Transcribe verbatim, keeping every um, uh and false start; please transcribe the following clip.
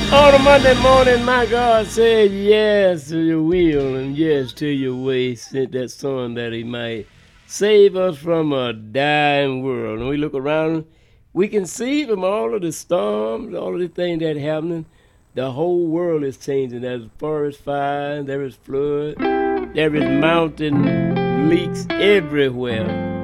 On a Monday morning, my God said yes to your will and yes to your way. Sent that son that he might save us from a dying world. And we look around, we can see from all of the storms, all of the things that happening, the whole world is changing. There's forest fire, there is flood, there is mountain leaks everywhere.